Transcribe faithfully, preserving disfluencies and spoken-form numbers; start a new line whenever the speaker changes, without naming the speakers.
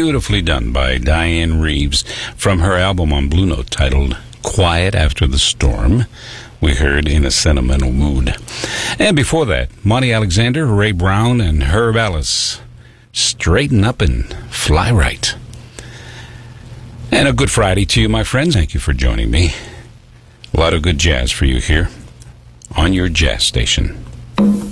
Beautifully done by Diane Reeves from her album on Blue Note titled Quiet After the Storm. We heard In a Sentimental Mood. And before that, Monty Alexander, Ray Brown, and Herb Ellis. Straighten Up and Fly Right. And a good Friday to you, my friends. Thank you for joining me. A lot of good jazz for you here on your jazz station.